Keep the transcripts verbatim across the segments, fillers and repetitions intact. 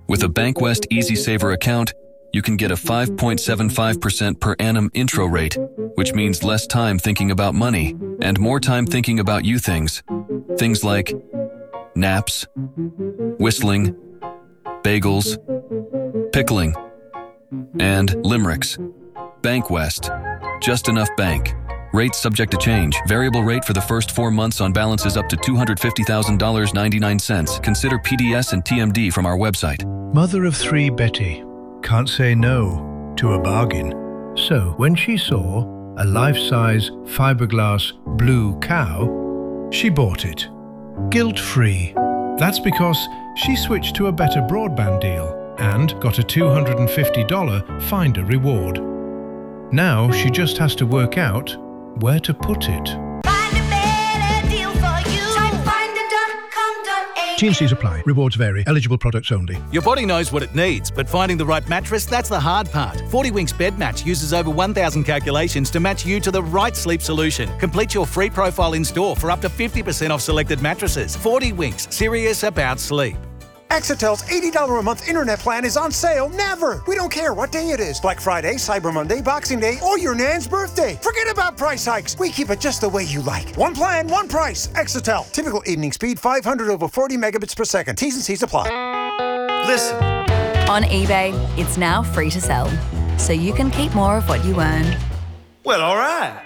With a BankWest Easy Saver account, you can get a five point seven five percent per annum intro rate, which means less time thinking about money and more time thinking about you things. Things like naps, whistling, bagels, pickling, and limericks. BankWest. Just enough bank. Rates subject to change. Variable rate for the first four months on balances up to two hundred fifty thousand dollars and ninety-nine cents. Consider P D S and T M D from our website. Mother of three Betty can't say no to a bargain. So when she saw a life-size fiberglass blue cow, she bought it. Guilt-free. That's because she switched to a better broadband deal and got a two hundred fifty dollars Finder reward. Now she just has to work out where to put it. Find a better deal for you. Try finder dot com dot a u. T and C's apply. Rewards vary. Eligible products only. Your body knows what it needs, but finding the right mattress, that's the hard part. forty Winks Bed Match uses over one thousand calculations to match you to the right sleep solution. Complete your free profile in store for up to fifty percent off selected mattresses. forty Winks, serious about sleep. Exitel's eighty dollars a month internet plan is on sale never. We don't care what day it is. Black Friday, Cyber Monday, Boxing Day, or your nan's birthday. Forget about price hikes. We keep it just the way you like. One plan, one price. Exitel. Typical evening speed, five hundred over forty megabits per second. T's and C's apply. Listen. On eBay, it's now free to sell, so you can keep more of what you earn. Well, all right.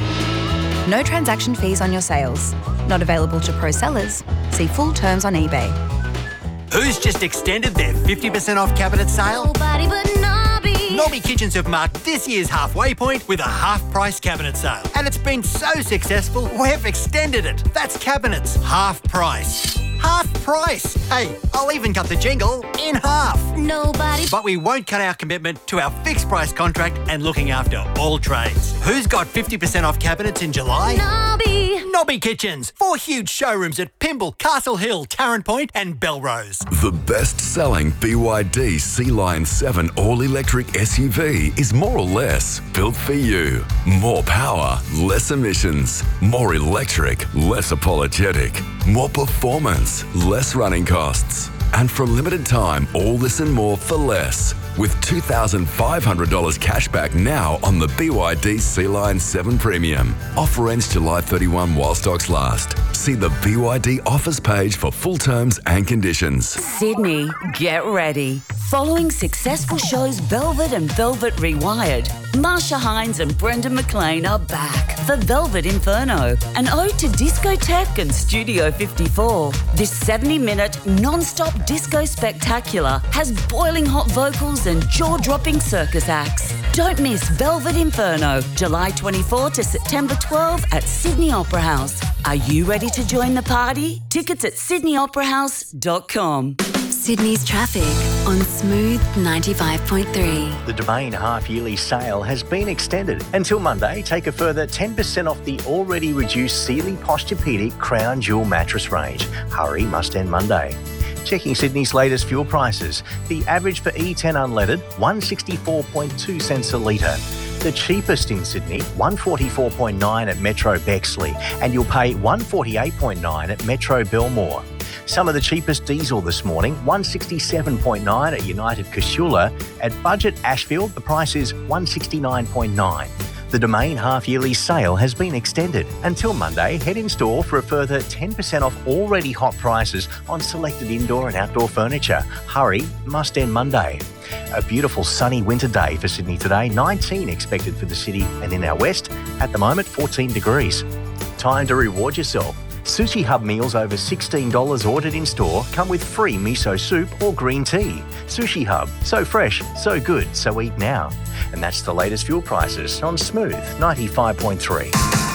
No transaction fees on your sales. Not available to pro sellers. See full terms on eBay. Who's just extended their fifty percent off cabinet sale? Nobody but Nobby. Nobby Kitchens have marked this year's halfway point with a half-price cabinet sale. And it's been so successful, we've extended it. That's cabinets, half price. Half price. Hey, I'll even cut the jingle in half. Nobody. But we won't cut our commitment to our fixed price contract and looking after all trades. Who's got fifty percent off cabinets in July? Nobby. Nobby Kitchens. Four huge showrooms at Pymble, Castle Hill, Tarrant Point and Belrose. The best-selling B Y D Sea Lion seven all-electric S U V is more or less built for you. More power, less emissions. More electric, less apologetic. More performance, less running costs. And for a limited time, all this and more for less. With two thousand five hundred dollars cash back now on the B Y D Sea Lion seven Premium. Offer ends July thirty-first while stocks last. See the B Y D offers page for full terms and conditions. Sydney, get ready. Following successful shows Velvet and Velvet Rewired, Marsha Hines and Brendan McLean are back for Velvet Inferno, an ode to discotheque and Studio fifty-four. This seventy-minute non-stop disco spectacular has boiling hot vocals and jaw-dropping circus acts. Don't miss Velvet Inferno, July twenty-fourth to September twelfth at Sydney Opera House. Are you ready to join the party? Tickets at sydney opera house dot com. Sydney's traffic on Smooth ninety-five point three. The Domain half-yearly sale has been extended until Monday. Take a further ten percent off the already reduced Sealy Posturepedic Crown Jewel mattress range. Hurry, must end Monday. Checking Sydney's latest fuel prices. The average for E ten unleaded, one hundred sixty-four point two cents a litre. The cheapest in Sydney, one hundred forty-four point nine at Metro Bexley, and you'll pay one hundred forty-eight point nine at Metro Belmore. Some of the cheapest diesel this morning, one hundred sixty-seven point nine at United Casula. At Budget Ashfield, the price is one hundred sixty-nine point nine. The Domain half-yearly sale has been extended until Monday. Head in store for a further ten percent off already hot prices on selected indoor and outdoor furniture. Hurry, must end Monday. A beautiful sunny winter day for Sydney today. nineteen expected for the city, and in our west, at the moment, fourteen degrees. Time to reward yourself. Sushi Hub meals over sixteen dollars ordered in store come with free miso soup or green tea. Sushi Hub, so fresh, so good, so eat now. And that's the latest fuel prices on Smooth ninety-five point three.